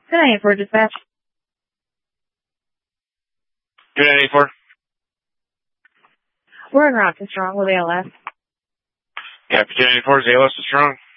Good night for dispatch. Good night, 84. We're in route to Strong with ALS. Captain 84's ALS is strong.